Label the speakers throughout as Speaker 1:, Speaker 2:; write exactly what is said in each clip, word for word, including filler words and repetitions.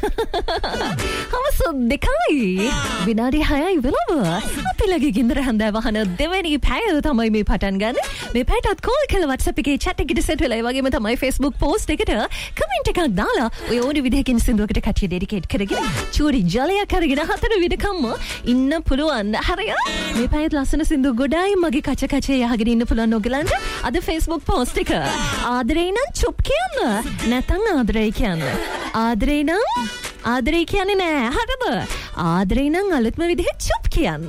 Speaker 1: හවස දෙකයි විනාඩි හයයි වෙලව අපි ලගේ ගින්දර හඳ වහන දෙවැනි පැය තමයි මේ පටන් ගන්න. මේ පැයටත් කෝල් කළ WhatsApp එකේ chat එකට සෙට් වෙලා ඒ වගේම තමයි Facebook post එකට කමෙන්ට් එකක් දාලා ඔය ඕනි විදිහකින් සින්දුවකට කට්ටිය ඩෙඩිකේට් කරගෙන චූරි ජලයක් කරගෙන හතර විදකම්ම ඉන්න පුළුවන්. හරිය මේ පැයත් ලස්සන සින්දු ගොඩායි මගේ කච කචේ යහගෙන ඉන්න පුළුවන් ඔයගලන්ට. අද Facebook post එක ආදරේ නම් චුප් කියන්න නැත්නම් ආදරේ කියන්න. ආදරේ නම් ආදරේ කියන්නේ නෑ. හරිද? ආදරේ නම් අලුත්ම විදිහේ චුප් කියන්න.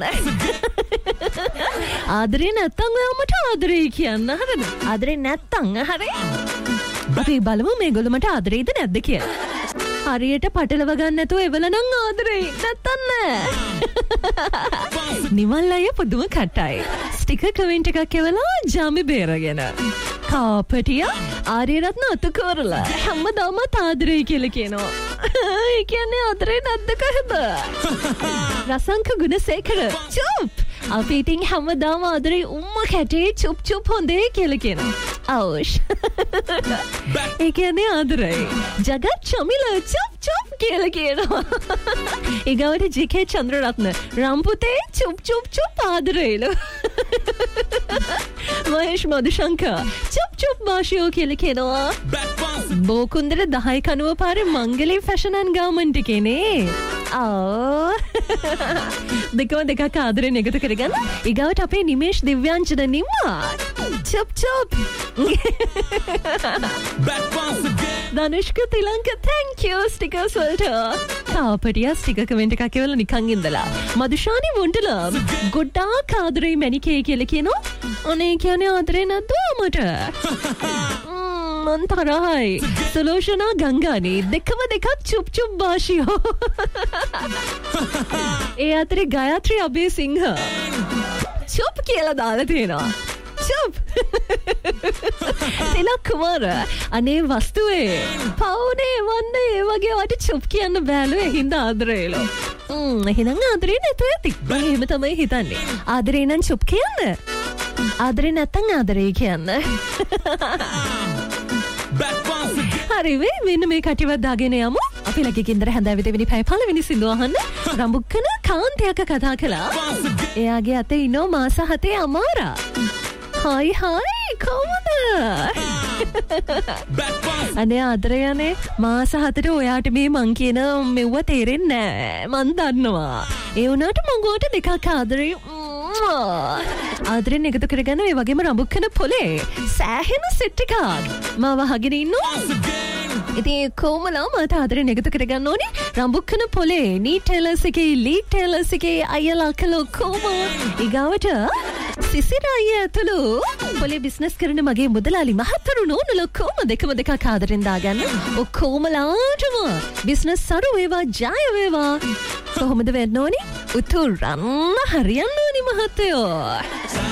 Speaker 1: ආදරේ නැත්නම් ඔයාමට ආදරේ කියන්න. හරිද? ආදරේ නැත්නම් හරි. අපි බලමු මේගොල්ලෝ මට ආදරේද නැද්ද කියලා. හරියට පටලව ගන්න නැතුව එවලනම් ආදරේ නැත්තම් නෑ. නිමල් අය පුදුම කටයි. ස්ටිකර් කමෙන්ට් එකක් එවලා ජාමි බේරගෙන. කාපටිය ආර්යරත්න අතකෝරලා හැමදාම ආදරේ කියලා කියනවා. ඒ කියන්නේ ආදරේ නැද්ද කොහෙද? රසංක ගුණසේකර චුප්. අපි ඉතින් හැමදාම ආදරේ උම්ම කැටේ චුප් චුප් හොඳේ කියලා කියනවා. අවුෂ්. ඒ කියන්නේ ආදරේ. ජගත් චමිල චුප් චුප් කියලා කියනවා. ඊගවට ජී.කේ. චන්ද්‍රරත්න රම්පුතේ චුප් චුප් චුප් ආදරේලු. මහේෂ් මදුශංකර් චුප් චුප් මාෂියෝ කියලා කියනවා. බෝකුන්දර දහය කනුව පාරේ මංගලී ෆැෂන් ඇන්ඩ් ගාමන්ට් එකේනේ. ආ දෙකම දෙකක් ආදරෙන් එකතු කරගන්න. ඊගවට අපේ Nimesh දිව්‍යාංජන නිම්මා චුප් චුප්. Dhanushka Thilanka thank you stickers වලට. කාපටියා ස්ටිකර් කමෙන්ට් එකක් එවලා නිකන් ඉඳලා. මදුෂානි වොන්ඩලම් ගොඩාක් ආදරේ මැනිකේ කියලා කියනවා. අනේ කියන්නේ ආදරේ නැද්ද මට? මන් තරහයි. සොලූෂනා ගංගානි දෙකම දෙකක් චුප් චුප් භාෂියෝ. ඒ අතරේ ගයත්‍රි අබේසිංහ චුප් කියලා දාලා තියෙනවා. චුප්. තිලක් කුමාර අනේ වස්තුවේ පවුනේ වන්නේ ඒ වගේ වට චුප් කියන්න බෑලු ඒ හින්දා ආදරේලු. හ්ම් එහෙනම් ආදරේ නැතුව ඇති. මම එහෙම තමයි හිතන්නේ. ආදරේ නම් චුප් කියන්න. ආදරේ නැත්තම් ආදරේ කියන්න. හරි වේ මෙන්න මේ කටිවත් දාගෙන යමු. අපි ලගේ කින්දර හැන්දෑවේ දෙවෙනි පැය පළවෙනි සින්දුව අහන්න. රම්බුක්කන කාන්තයක කතා කළා. එයාගේ අතේ ඉන්නෝ මාස හතේ අමාරා. හායි හායි කොහොමද? අනේ ආදරේ අනේ මාස හතට ඔයාට මේ මං කියන මෙව්ව තේරෙන්නේ නෑ. මං දන්නවා. ඒ වුණාට මංගොට දෙකක් ආදරේ ආදරෙන් එකතු කරගන්න. ඒ වගේම රඹුක්කන පොලේ සෑහෙන සෙට් එකක් මාව අහගෙන ඉන්නවා. ඉතින් කොමලා මට ආදරෙන් එකතු කරගන්න ඕනේ. රඹුක්කන පොලේ නී ටේලර්ස් එකේ ලී ටේලර්ස් එකේ අයලා කළෝ කොම ඊගාවට සිසිර අයියා ඇතුළු පොලේ බිස්නස් කරන මගේ මුදලාලි මහත්තුරු නෝනල කොම දෙකම දෙකක් ආදරෙන් දාගන්න. ඔක්කොමලාටම බිස්නස් සරු වේවා ජය වේවා. කොහොමද වෙන්න ඕනේ? උතුරන්න හරියන්න ඕනේ මහත්තයෝ.